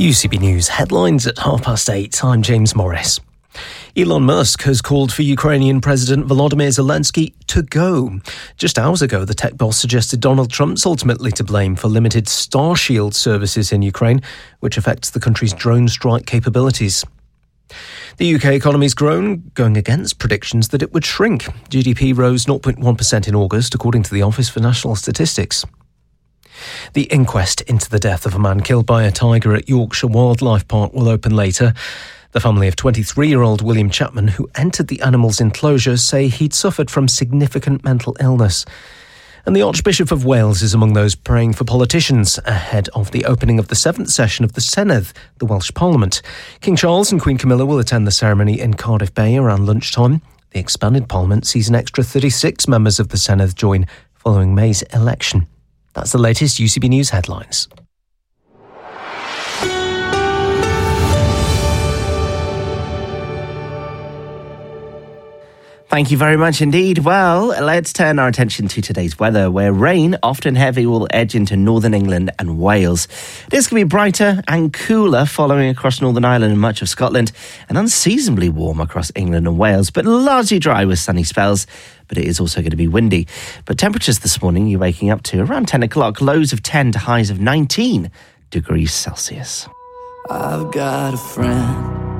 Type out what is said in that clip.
UCB News headlines at 8:30. I'm James Morris. Elon Musk has called for Ukrainian President Volodymyr Zelensky to go. Just hours ago, the tech boss suggested Donald Trump's ultimately to blame for limited Starshield services in Ukraine, which affects the country's drone strike capabilities. The UK economy's grown, going against predictions that it would shrink. GDP rose 0.1% in August, according to the Office for National Statistics. The inquest into the death of a man killed by a tiger at Yorkshire Wildlife Park will open later. The family of 23-year-old William Chapman, who entered the animal's enclosure, say he'd suffered from significant mental illness. And the Archbishop of Wales is among those praying for politicians ahead of the opening of the 7th session of the Senedd, the Welsh Parliament. King Charles and Queen Camilla will attend the ceremony in Cardiff Bay around lunchtime. The expanded Parliament sees an extra 36 members of the Senedd join following May's election. That's the latest UCB News headlines. Thank you very much indeed. Well, let's turn our attention to today's weather, where rain, often heavy, will edge into northern England and Wales. It is going to be brighter and cooler following across Northern Ireland and much of Scotland, and unseasonably warm across England and Wales, but largely dry with sunny spells. But it is also going to be windy. But temperatures this morning, you're waking up to around 10 o'clock, lows of 10 to highs of 19 degrees Celsius. I've got a friend.